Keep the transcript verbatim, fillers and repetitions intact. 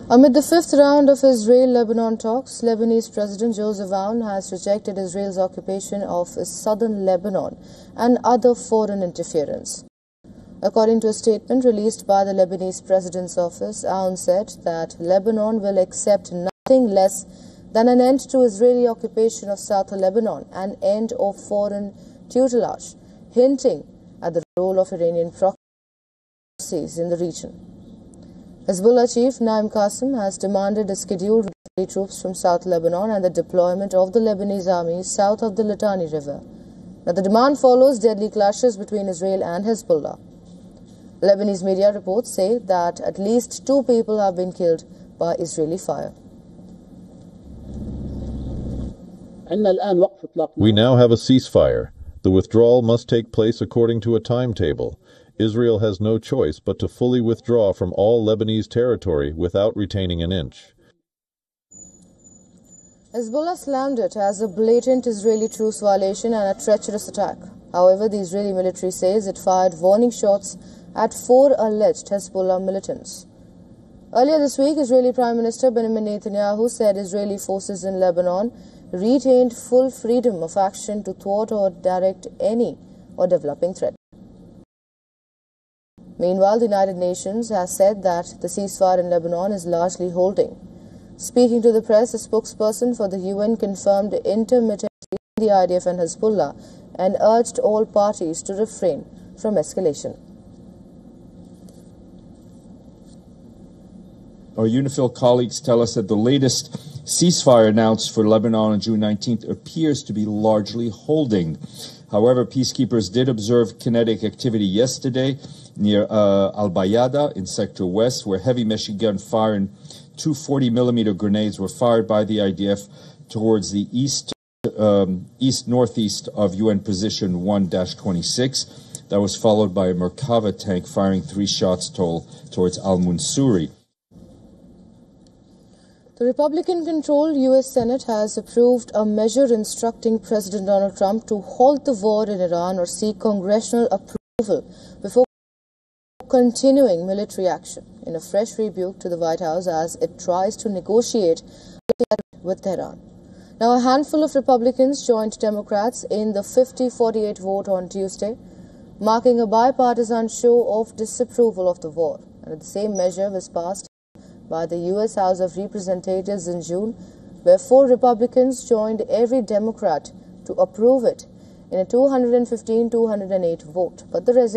Amid the fifth round of Israel-Lebanon talks, Lebanese President Joseph Aoun has rejected Israel's occupation of southern Lebanon and other foreign interference. According to a statement released by the Lebanese President's office, Aoun said that Lebanon will accept nothing less than an end to Israeli occupation of southern Lebanon and end of foreign tutelage, hinting at the role of Iranian proxies in the region. Hezbollah chief Naim Qassem has demanded a scheduled withdrawal of troops from South Lebanon and the deployment of the Lebanese army south of the Litani River. Now, the demand follows deadly clashes between Israel and Hezbollah. Lebanese media reports say that at least two people have been killed by Israeli fire. We now have a ceasefire. The withdrawal must take place according to a timetable. Israel has no choice but to fully withdraw from all Lebanese territory without retaining an inch. Hezbollah slammed it as a blatant Israeli truce violation and a treacherous attack. However, the Israeli military says it fired warning shots at four alleged Hezbollah militants. Earlier this week, Israeli Prime Minister Benjamin Netanyahu said Israeli forces in Lebanon retained full freedom of action to thwart or direct any or developing threat. Meanwhile, the United Nations has said that the ceasefire in Lebanon is largely holding. Speaking to the press, a spokesperson for the U N confirmed intermittent between the I D F and Hezbollah and urged all parties to refrain from escalation. Our UNIFIL colleagues tell us that the latest ceasefire announced for Lebanon on June nineteenth appears to be largely holding. However, peacekeepers did observe kinetic activity yesterday near uh, Al-Bayada in Sector West, where heavy machine gun fire and two forty millimeter grenades were fired by the I D F towards the east, um, east-northeast of U N Position one dash twenty-six. That was followed by a Merkava tank firing three shots toll towards Al-Munsuri. The Republican-controlled U S Senate has approved a measure instructing President Donald Trump to halt the war in Iran or seek congressional approval before continuing military action, in a fresh rebuke to the White House as it tries to negotiate with Tehran. Now, a handful of Republicans joined Democrats in the fifty forty-eight vote on Tuesday, marking a bipartisan show of disapproval of the war. And the same measure was passed by the U S House of Representatives in June, where four Republicans joined every Democrat to approve it in a two hundred fifteen to two hundred eight vote. But the